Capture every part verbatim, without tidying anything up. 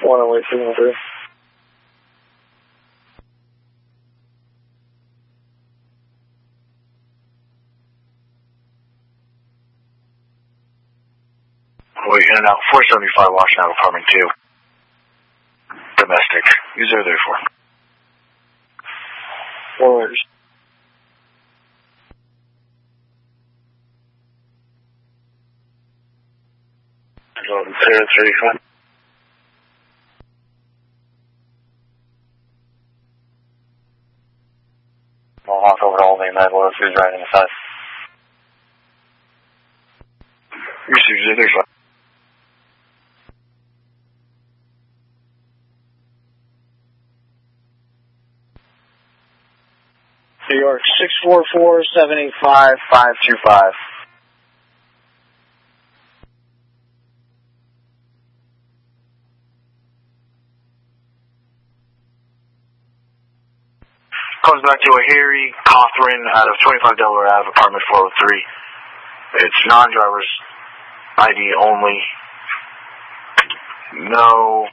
one oh eight signal three. Wait, in and out, four seventy-five, Washington Ave, apartment two. Domestic, use zero three four. Four orders. zero three five. I'll walk over to Old Main Med, who's right inside. Receive zero three five. New York, six four four, seven eight five, five two five. Comes back to a Harry Cothran out of twenty-five Delaware Ave, apartment four oh three. It's non-driver's I D only. No.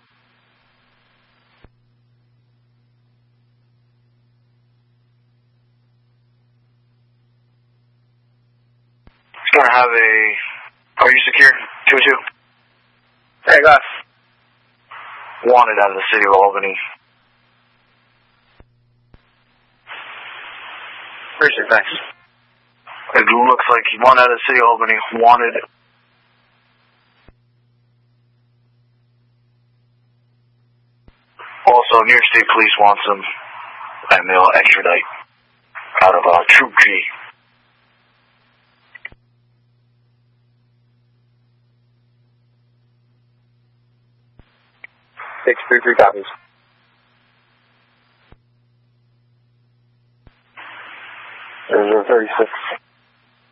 It's going to have a... Are you secure? two two. Hey, guys. Wanted out of the city of Albany. Appreciate it, thanks. It looks like he wanted out of the city of Albany. Wanted. Also, New York State Police wants him, and they'll extradite out of uh, Troop G. Six three three copies. There's a thirty-six.